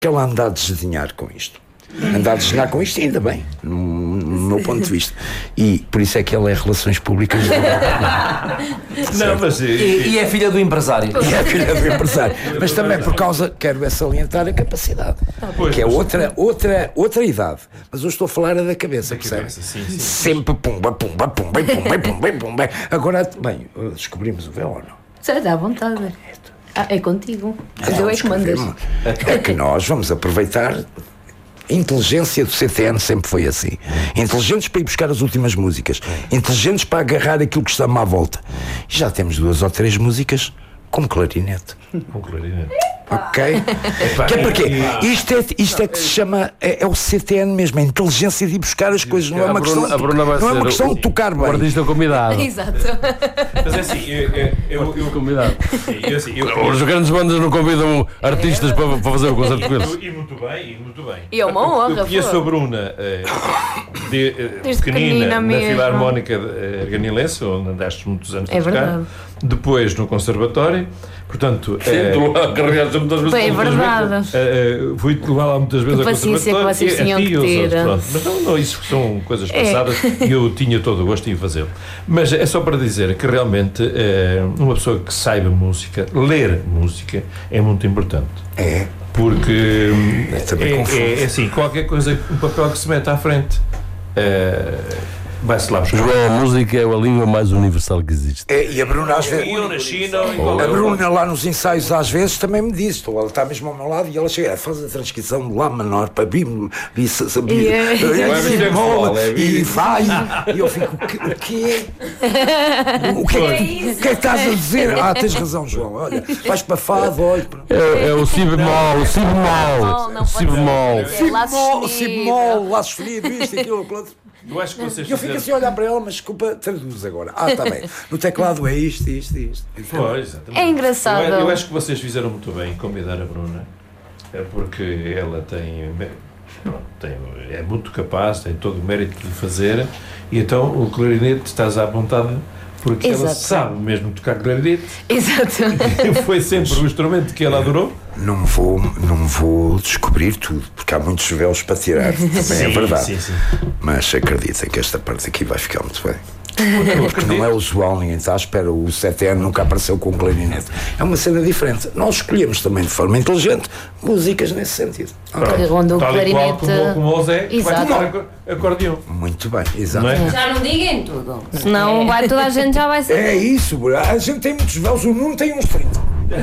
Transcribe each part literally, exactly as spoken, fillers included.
que ela anda a desdenhar com isto. Andar a desdenhar com isto, ainda bem, no, no meu ponto de vista. E por isso é que ela é Relações Públicas. Não, mas, e, e é filha do empresário. E é filha do empresário. Mas também por causa, quero é salientar a capacidade, pois, que é outra, outra, outra idade. Mas eu estou a falar da cabeça, da cabeça, sim, sim. Sempre pumba, pumba, pumba, pumba, pumba, pumba. Agora, bem, descobrimos o véu ou não? Você dá vontade. Ah, é contigo. Mas eu é que mandas. É que nós vamos aproveitar. A inteligência do C T N sempre foi assim. Inteligentes para ir buscar as últimas músicas. Inteligentes para agarrar aquilo que está-me à volta. E já temos duas ou três músicas com clarinete. Com clarinete. Ok? Que é para quê? Isto é, isto é que se chama, é, é o C T N mesmo, a inteligência de ir buscar as coisas. Não é uma questão, a Bruna vai não é uma ser questão o, de tocar bem. O artista convidado. Exato. Mas é assim, eu, eu, eu, eu convidado. Eu, assim, eu, Os grandes bandas não convidam artistas para, para fazer o concerto com eles. E muito bem, e muito bem. E é uma honra. Eu conheço a Bruna uh, de, uh, pequenina na Filarmónica uh, Arganilense, onde andaste muitos anos a é tocar. Verdade. Depois no Conservatório. Portanto, sim, é, tu lá carregaste muitas vezes. É verdade. Uh, uh, Fui-te levar lá muitas vezes a paciência que vocês tinham que ter. Pronto. Mas não, não, isso são coisas passadas é. E eu tinha todo o gosto em fazê-lo. Mas é só para dizer que realmente uh, uma pessoa que saiba música, ler música, é muito importante. É. Porque é, é, é assim, qualquer coisa, um papel que se mete à frente. Uh, vai-se lá buscar. João, a música é a língua mais universal que existe. É, e a Bruna às vezes. Eu na China, oh. A Bruna lá nos ensaios às vezes também me diz, ela está mesmo ao meu lado e ela chega, faz a transcrição de Lá menor para Bim, Bim, e vai, e eu fico, o quê? O que é que estás a dizer? Ah, tens razão, João, olha, vais para Fado, olha. É, é o Si bemol, o Si bemol, o Si bemol. O Si bemol, Lá sofrido, isto, aquilo, outro. Eu acho que vocês eu fico assim a olhar para ela, mas desculpa, traduz agora. Ah, está bem. No teclado é isto, isto, isto. Pois, é engraçado. Eu, eu acho que vocês fizeram muito bem em convidar a Bruna, é porque ela tem, pronto, tem, é muito capaz, tem todo o mérito de fazer, e então o clarinete estás à vontade. Porque Exato. Ela sabe mesmo tocar clarinete. Exato. Foi sempre o instrumento que ela adorou. Não vou, não vou descobrir tudo, porque há muitos véus para tirar, também sim, é verdade. Sim, sim. Mas acreditem que esta parte aqui vai ficar muito bem. Porque não é usual, ninguém está à espera. O C T N nunca apareceu com um clarinete. É uma cena diferente. Nós escolhemos também de forma inteligente músicas nesse sentido. Okay. Onde o tal clarinete... e qual como, como o Zé, que vai tocar acordeão. Muito bem, exato. Não é? Já não digam tudo. Senão vai, toda a gente já vai ser. É isso, a gente tem muitos véus, o Nuno tem uns trinta.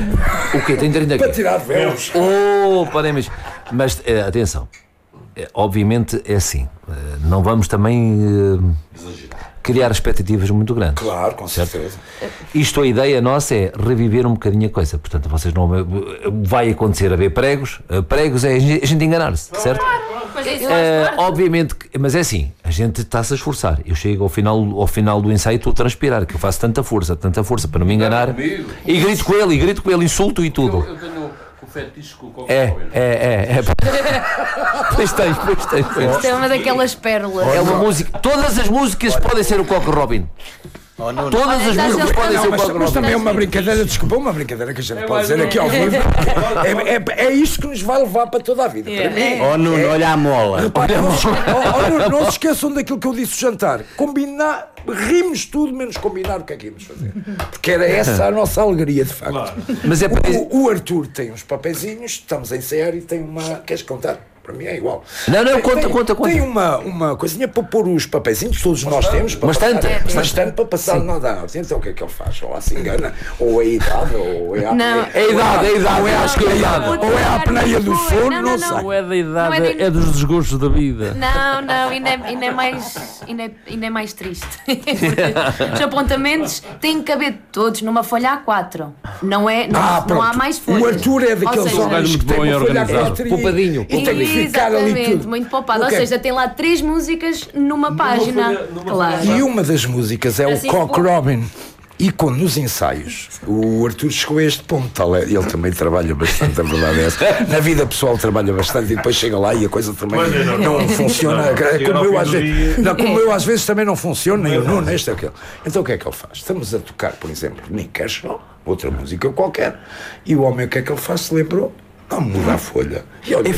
O quê? Tem trinta aqui? Para tirar véus. Oh, podemos. Mas eh, atenção, eh, obviamente é assim, eh, não vamos também eh, criar expectativas muito grandes. Claro, com certo? certeza. Isto, a ideia nossa é reviver um bocadinho a coisa. Portanto, vocês não. Vai acontecer haver pregos. Pregos é a gente enganar-se, certo? Uh, obviamente, mas é assim, a gente está-se a esforçar. Eu chego ao final, ao final do ensaio e estou a transpirar, que eu faço tanta força, tanta força para não me enganar. E grito com ele, e grito com ele, insulto e tudo. Eu, eu tenho o fetiche com o Coco É, Robin. é, é, é. Pois tens, pois tens. Isto é uma daquelas pérolas. É uma música. Todas as músicas podem ser o Coco Robin. Oh, não, não. Todas as músicas podem não, ser o mas, Coco mas Robin. também é uma brincadeira, desculpa, uma brincadeira que a gente pode dizer aqui ao vivo. É, é, é isto que nos vai levar para toda a vida. Para mim. Oh, Nuno, é, olha a mola. Repara, não, oh, oh, não se esqueçam daquilo que eu disse no jantar. Combinar, rimos tudo menos combinar o que é que íamos fazer. Porque era essa a nossa alegria, de facto. Claro. Mas é para... o, o Arthur tem uns papeizinhos, estamos a ensaiar e tem uma. Queres contar? Para mim é igual. Não, não, tem, conta, tem, conta, conta. Tem uma, uma coisinha para pôr os papeizinhos, todos nós temos. Para uma estante. Uma estante para passar na data. Então o que é que ele faz? Ou lá se engana, ou é a idade, ou é a. Não. É a idade, é a idade, é acho que é a idade. Ou é a apneia do sono, não, não, sei. não. Não é da idade, Não é de- é dos desgostos da vida. Não, não, ainda é, ainda é mais, ainda é, ainda é mais triste. Porque os apontamentos têm que caber todos numa folha A quatro. Não, é, não, Ah, não pronto. há mais folhas. O Arthur é daqueles Ou seja, homens que muito tem bom e uma folha organizado. A quatro e- Poupadinho. E tem que ficar ali Exatamente, tudo. muito poupado. Ou Ok. seja, tem lá três músicas numa página. folha- numa Claro. E uma das músicas é o Assim, Cock bom. Robin. E quando nos ensaios o Arthur chegou a este ponto, tal é, ele também trabalha bastante, a verdade é essa. Na vida pessoal trabalha bastante e depois chega lá e a coisa também Mas é não, normal. funciona. Não, É como, ao eu, fim às do vezes, dia- não, como eu às vezes também não funciona, nem o Nuno, este é aquele. Então o que é que ele faz? Estamos a tocar, por exemplo, Nick Kershaw, outra música qualquer, e o homem o que é que ele faz? Se lembrou Não muda a folha. E olha,